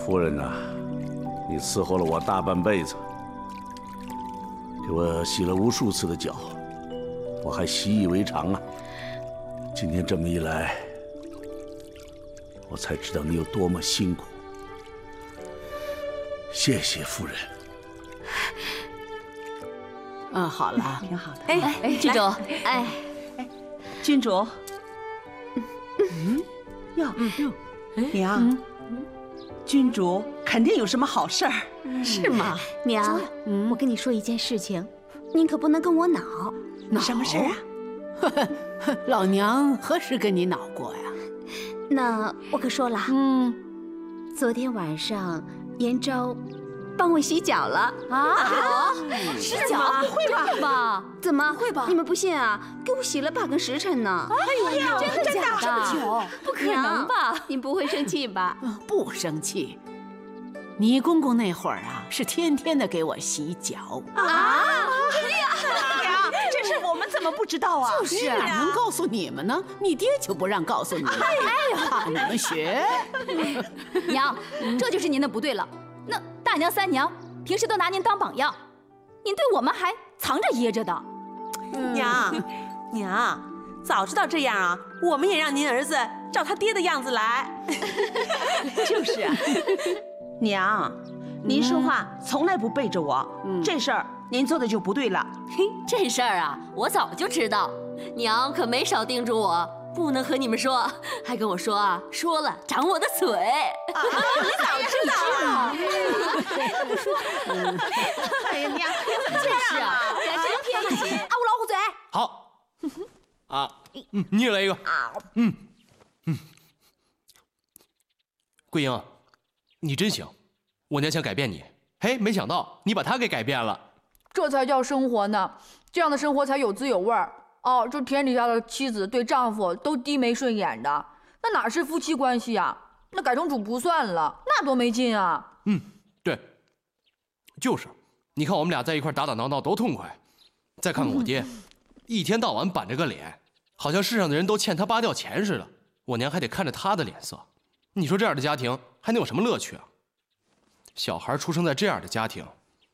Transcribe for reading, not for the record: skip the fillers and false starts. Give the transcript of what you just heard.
夫人呐，你伺候了我大半辈子，给我洗了无数次的脚，我还习以为常啊。今天这么一来，我才知道你有多么辛苦。谢谢夫人。 好了， 挺好的。 哎，郡主，哎， 郡主，娘，郡主肯定有什么好事儿， 是吗？ 娘，我跟你说一件事情，您可不能跟我恼。 什么事儿啊？ 老娘何时跟你恼过呀？ 那我可说了，昨天晚上延昭帮我洗脚了啊，洗脚？ 不会吧？怎么会吧？你们不信啊？给我洗了半个时辰呢！ 哎呦，真的假的？这么久？不可能吧？ 您不会生气吧？ 不生气。你公公那会儿啊，是天天的给我洗脚啊！娘，这事我们怎么不知道啊？ 就是哪能告诉你们呢？你爹就不让告诉你们，怕你们学。 娘，这就是您的不对了。那大娘、三娘平时都拿您当榜样，您对我们还藏着掖着的。 娘，早知道这样啊，我们也让您儿子照他爹的样子来。 就是啊，娘，您说话从来不背着我，这事儿您做的就不对了。 嘿，这事儿啊，我早就知道，娘可没少叮嘱我，不能和你们说，还跟我说啊，说了长我的嘴。 你早知道啊！ 哎呀，娘， 这是啊，敢真偏心啊！我老虎嘴。 好，啊，你也来一个。桂英，你真行，我娘想改变你，嘿，没想到你把她给改变了。 这才叫生活呢，这样的生活才有滋有味儿。哦，这天底下的妻子对丈夫都低眉顺眼的，那哪是夫妻关系啊？那改成主仆算了，那多没劲啊！ 对，就是，你看我们俩在一块打打闹闹多痛快。再看看我爹，一天到晚板着个脸，好像世上的人都欠他扒掉钱似的，我娘还得看着他的脸色。你说这样的家庭还能有什么乐趣啊？小孩出生在这样的家庭，